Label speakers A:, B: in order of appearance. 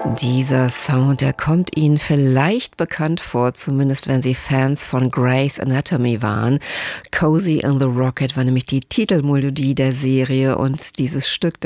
A: Dieser Sound, der kommt Ihnen vielleicht bekannt vor, zumindest wenn Sie Fans von Grey's Anatomy waren. Cozy in the Rocket war nämlich die Titelmelodie der Serie und dieses Stück,